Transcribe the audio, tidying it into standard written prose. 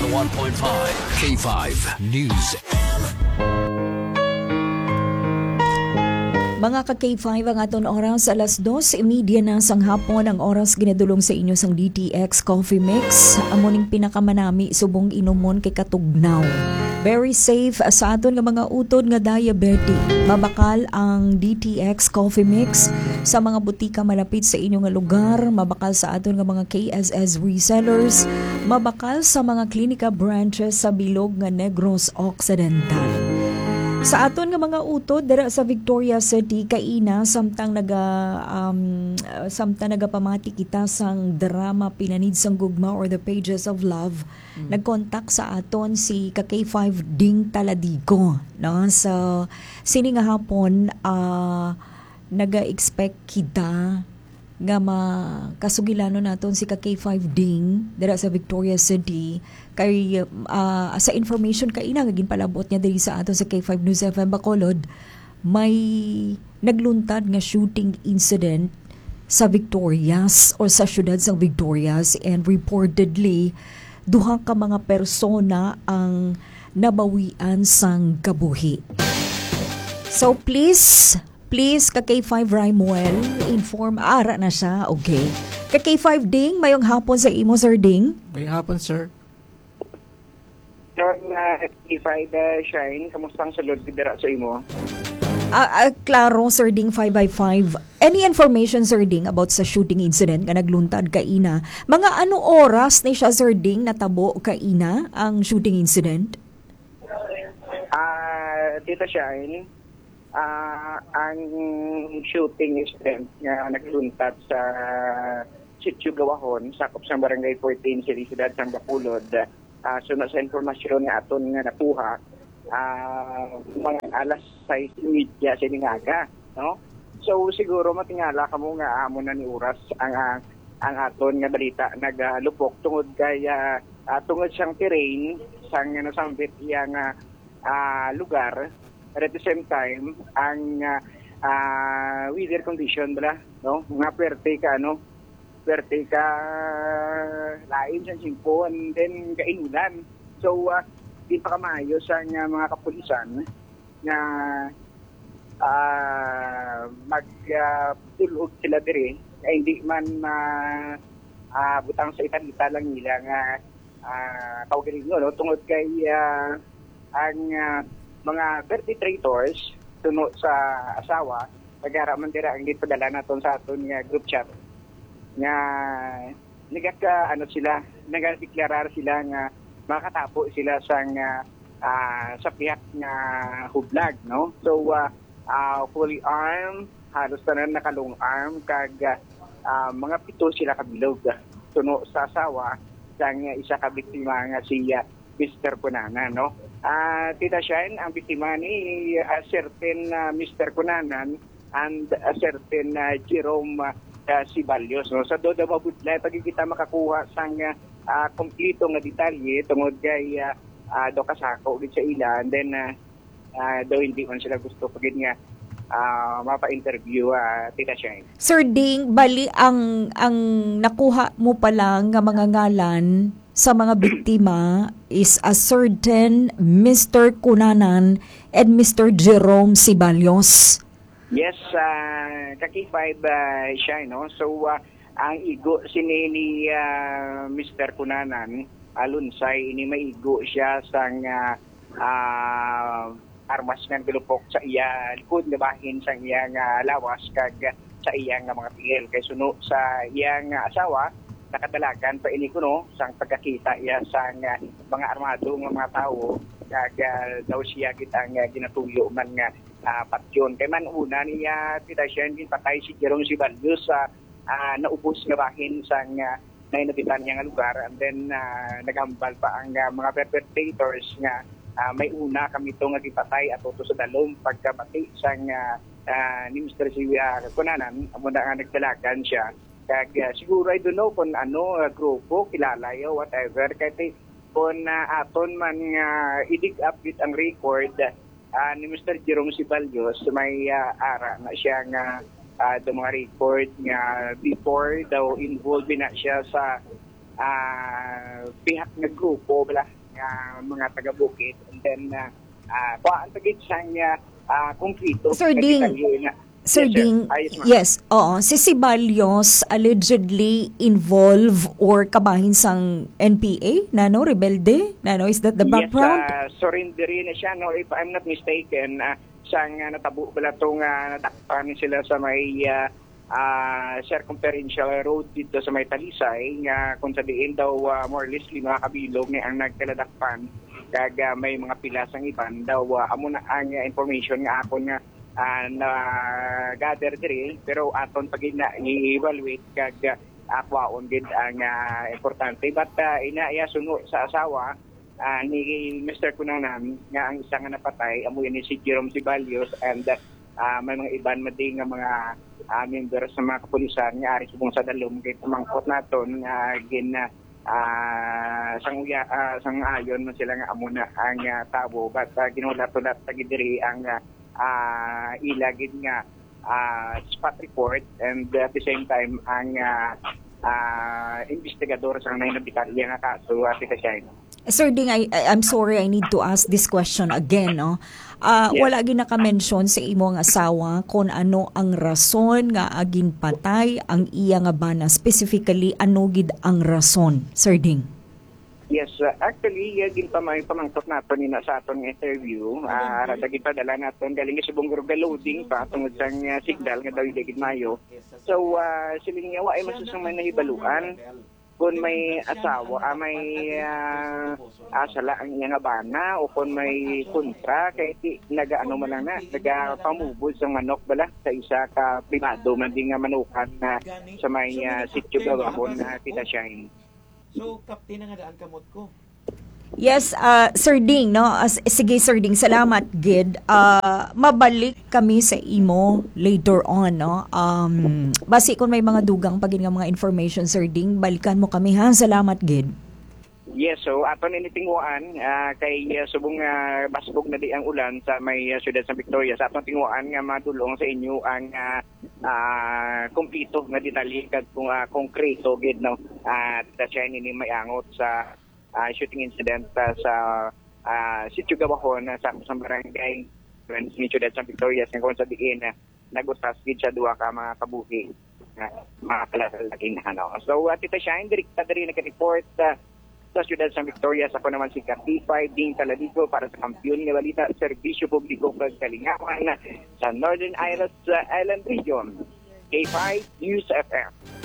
101.5 K5 News. Mga ka-K5 ang aton oras alas 2:30 na sang hapon ang oras ginadulong sa inyo sang DTX Coffee Mix. Amuning pinakamanami subong inumon kay katugnaw. Very safe sa aton nga mga utod nga diabetic. Mabakal ang DTX Coffee Mix sa mga butika malapit sa inyong nga lugar, mabakal sa aton nga mga KSS resellers, mabakal sa mga klinika branches sa bilog nga Negros Occidental. Sa aton nga mga utod dira sa Victoria City kaina samtang nagapamati kita sang drama Pinanid sang Gugma or The Pages of Love. Nagkontak sa aton si K5 Ding Taladigo, no? So sini nga hapon naga-expect kita nga makasugilanon naton si K5 Ding dira sa Victoria City kay sa information kaina nga ginpalabot niya diri sa aton sa K5 News FM Bacolod, may nagluntad nga shooting incident sa Victorias or sa syudad sa Victorias, and reportedly duha ka mga persona ang nabawian sang kabuhi. So please ka K5 Raimuel, inform ara na siya, okay? Ka K5 Ding, mayong hapon sa imo, Sir Ding. Mayong hapon, sir. Sir, K5 Shine, kamusta ang salud dira sa imo? Klaro, Sir Ding, 5x5. Any information, Sir Ding, about sa shooting incident nga nagluntad kaina? Mga ano oras ni siya, Sir Ding, natabo kaina ang shooting incident? Tita Shine, ang shooting incident nga nagluntad sa Sitio Gawahon, sakop sa Barangay 14, Silicidad, San Bacolod. Sunod sa informasyon nga aton nga nakuha, mga alas 6:30 siningaga, no? So siguro matingala kamo nga amo na ni oras ang aton nga balita nagalupok tungod kay tungod siyang terrain sang nasambit iyang lugar. At the same time, ang weather condition bala, no? Mga pwerte ka lain sa simpo and then kainulan. So, di pa kamaayos ang mga kapulisan na magtulog sila diri ay hindi man butang sa itan-ita lang nila nga kaugaling, no? Tungod kay ang mga perpetrators tuno sa asawa pagara man dira ang gipadala naton sa aton nga group chat nga nagadeklarar sila nga makatapo sila sa piyak nga hublag, no? So fully armed, halos tanan nakalong arm kag mga 7 sila kabilog tuno sa asawa sang isa ka biktima nga siya Mr. Cunanan, no? Tita Shine, ang biktima ni certain Mr. Cunanan and a certain Jerome Sibalios, no? Sa doon mabudla pag kita makakuha sang kompleto nga detalye tungod kay do kasako gid sa ila, and then do hindi man sila gusto pag nga mapa-interview, Tita Shine. Sir Ding, bali ang nakuha mo pa lang nga mga ngalan sa mga biktima is a certain Mr. Cunanan and Mr. Jerome Sibalios. Yes, K5 siya, no? So, ang igo ni Mr. Cunanan, alunsay, ini maigo siya sang armas nga galupok sa iya likod nga bahin sa iyang lawas kag sa iyang mga pigil. Kay suno sa iyang asawa, nakadalagan pa ini kuno sang pagkakita iya sang mga armado nga mga tao kag daw siya kitang ginatuyo man nga patyon. Kay man una niya Tita Shine patay si Jerome Sibalios sa naubos nga bahin sang nainabitan niya nga lugar, and then naghambal pa ang mga perpetrators nga may una kami ito nga gipatay at ito sa dalom pagkamati sang ni Mr. Cunanan amo na nga nagdalagan siya. Kag siguro I don't know kung ano grupo kilala yo whatever kay kung aton man i-dig up with ang record ni Mr. Jerome Sibalios may ara na siya nga mga record nga before daw involved na siya sa pihak na grupo bala mga taga-bukid. And then, kuhaan tagit siyang kumplito. Sir Ding, Sir Ding, yes, oo. Si Ceballos allegedly involved or kabahin sang NPA, nano, rebelde? Nano, is that the background? Yes, surrenderin na siya, no, if I'm not mistaken, siyang natabo pala itong natakpan sila sa may circumferential road dito sa may Talisay, nga kung sabihin daw more or less 5 kabilog ni ang nagkaladakpan, kaga may mga pilas ang iban daw, amo na ang information nga ako nga na gather diri, pero aton pag i-evaluate kag akwaon gid ang importante, but inaya suno sa asawa ni Mr. Kunanan nga ang isa nga napatay amo ni si Jerome Ceballos, and may mga iban mading nga mga members sa mga kapulisan nga ari subong sa dalom kay pamangkot naton nga sang ayon man sila nga amo na ang tabo, but ginulat-ulat tagid diri ang ilagid nga spot report, and at the same time ang investigador sa nainabikalya nga kaso at siya. Sir Ding, I'm sorry, I need to ask this question again. No? Yes. Wala gid naka-mention sa imong asawa kung ano ang rason nga aging patay ang iya nga bana. Specifically, ano gid ang rason, Sir Ding? Yes, actually, may pamangkot nato ni sa atong interview. Radagin pa dala naton galing sa Subong loading pa tungod sa signal nga daw gid mayo. So, siling yawa ay masusang may nahibaluan kung may asawa, may asala ang iyang bana o kung may kontra, kaya nagaano man lang na, nagapamubod sa manok bala sa isa ka privado, man din nga manukan na sa may sityo gawahon na kita siya. So, kapten na nga daan kamot ko. Yes, Sir Ding, no? Sige, Sir Ding, salamat, Gid. Mabalik kami sa imo later on, no? Basi kung may mga dugang pagin nga mga information, Sir Ding, balikan mo kami, ha? Salamat, Gid. Yes, so ato ninitinguan kay subong basbog na di ang ulan sa may siyudad sa Victoria. Sa atong tinguan nga matulong sa inyo ang kumpleto nga detalye kag konkreto gid, no. At siya ni mayangot sa shooting incident sa sitio Gawahon sa barangay ni siyudad sa Victoria, kung sabihin nagusas gid sa duha ka mga kabuhi mga kalalaking ano. So Tita Shine, direkta diri naka-report sa siyudad sa Victoria. Sa ko naman si K5 Ding Taladico para sa Kampiyon nga Balita, Serbisyo Publiko kag Kalingawan sa Northern Island Region. K5 News FM.